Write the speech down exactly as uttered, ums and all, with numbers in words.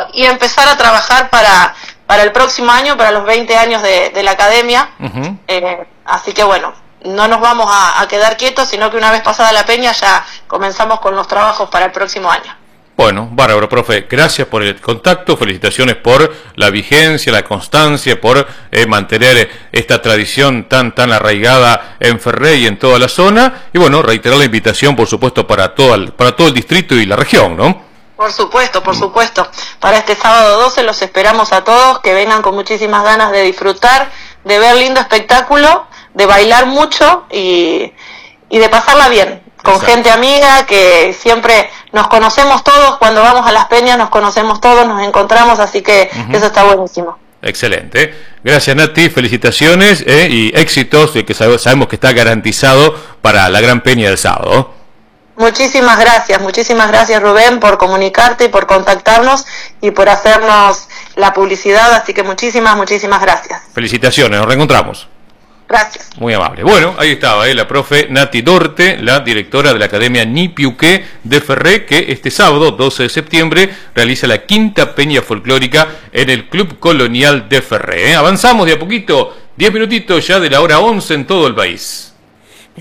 y empezar a trabajar para, para el próximo año, para los veinte años de, de la academia. Uh-huh. eh, así que bueno, no nos vamos a, a quedar quietos, sino que una vez pasada la peña ya comenzamos con los trabajos para el próximo año. Bueno, bárbaro, profe, gracias por el contacto, felicitaciones por la vigencia, la constancia, por eh, mantener esta tradición tan tan arraigada en Ferré y en toda la zona, y bueno, reiterar la invitación, por supuesto, para todo el, para todo el distrito y la región, ¿no? Por supuesto, por supuesto. Para este sábado doce los esperamos a todos, que vengan con muchísimas ganas de disfrutar, de ver lindo espectáculo, de bailar mucho y, y de pasarla bien. Con Exacto. gente amiga, que siempre nos conocemos todos, cuando vamos a las peñas nos conocemos todos, nos encontramos, así que uh-huh. eso está buenísimo. Excelente. Gracias, Nati, felicitaciones eh, y éxitos, eh, que sabemos que está garantizado para la gran peña del sábado. Muchísimas gracias, muchísimas gracias, Rubén, por comunicarte y por contactarnos y por hacernos la publicidad, así que muchísimas, muchísimas gracias. Felicitaciones, nos reencontramos. Gracias. Muy amable. Bueno, ahí estaba eh, la profe Nati Dorte, la directora de la Academia Nipiuqué de Ferré, que este sábado, doce de septiembre, realiza la quinta peña folclórica en el Club Colonial de Ferré. ¿eh? Avanzamos de a poquito, diez minutitos ya de la hora once en todo el país.